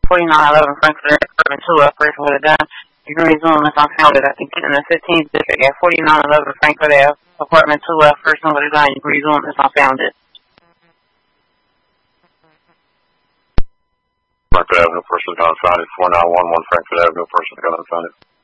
4911 Frankfurt Apartment 2, a person with a gun. You can resume if I'm found I think in the 15th district at 4911 Frankfurt Ave, Apartment 2, a person with a gun. You can resume if I'm found Frankfurt Avenue, person gun found it. 4911 Frankfurt Avenue, person gun found it.